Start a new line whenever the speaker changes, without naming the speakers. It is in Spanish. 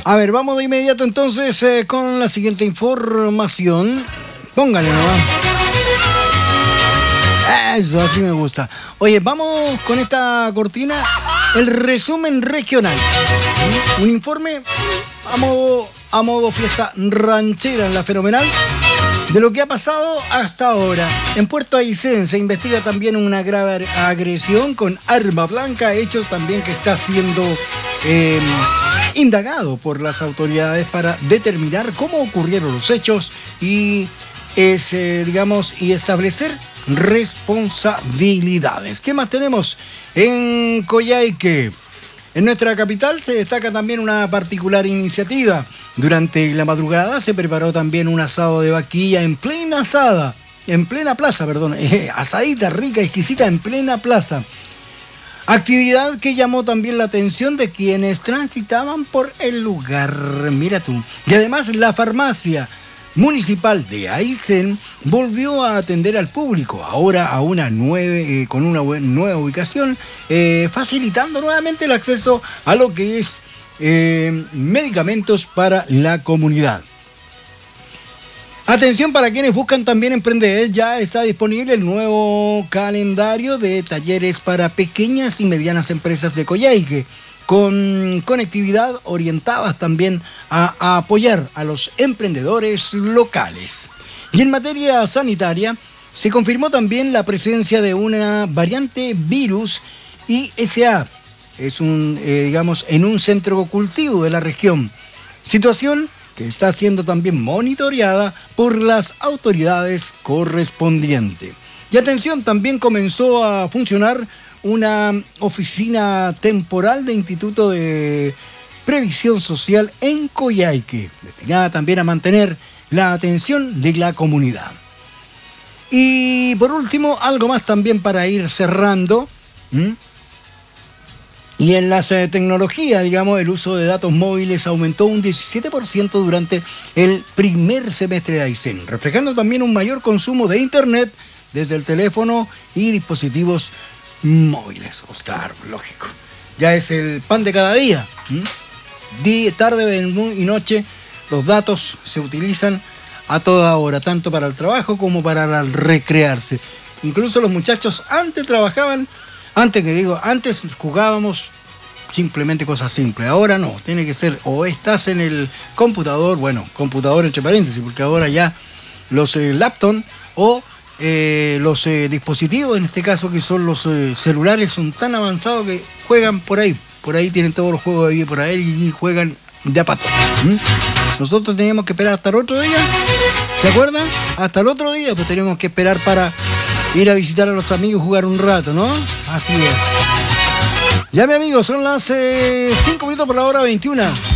A ver, vamos de inmediato entonces con la siguiente información. Póngale nomás. Eso, así me gusta. Oye, vamos con esta cortina. El resumen regional. Un informe a modo fiesta ranchera en la Fenomenal de lo que ha pasado hasta ahora. En Puerto Aysén se investiga también una grave agresión con arma blanca, hechos también que está siendo indagado por las autoridades para determinar cómo ocurrieron los hechos y establecer responsabilidades. ¿Qué más tenemos en Coyhaique? En nuestra capital se destaca también una particular iniciativa. Durante la madrugada se preparó también un asado de vaquilla en plena plaza, asadita rica, exquisita en plena plaza. Actividad que llamó también la atención de quienes transitaban por el lugar. Mira tú. Y además la farmacia municipal de Aysén volvió a atender al público, ahora a con una nueva ubicación, facilitando nuevamente el acceso a lo que es medicamentos para la comunidad. Atención para quienes buscan también emprender, ya está disponible el nuevo calendario de talleres para pequeñas y medianas empresas de Coyhaique, con conectividad orientadas también a apoyar a los emprendedores locales. Y en materia sanitaria, se confirmó también la presencia de una variante virus ISA, en un centro cultivo de la región. Situación que está siendo también monitoreada por las autoridades correspondientes. Y atención, también comenzó a funcionar una oficina temporal de Instituto de Previsión Social en Coyhaique, destinada también a mantener la atención de la comunidad. Y por último, algo más también para ir cerrando. Y en las tecnologías, el uso de datos móviles aumentó un 17% durante el primer semestre de Aysén, reflejando también un mayor consumo de Internet desde el teléfono y dispositivos móviles. Oscar, lógico. Ya es el pan de cada día. Día, tarde y noche, los datos se utilizan a toda hora, tanto para el trabajo como para recrearse. Incluso los muchachos antes jugábamos simplemente cosas simples. Ahora no, tiene que ser o estás en el computador, computador entre paréntesis, porque ahora ya los laptops o los dispositivos, en este caso que son los celulares, son tan avanzados que juegan por ahí tienen todos los juegos de ahí por ahí y juegan de a pato. Nosotros teníamos que esperar hasta el otro día, ¿se acuerdan? Hasta el otro día pues teníamos que esperar para ir a visitar a los amigos y jugar un rato, ¿no? Así es. Ya, mi amigo, son las 5 minutos por la hora 21.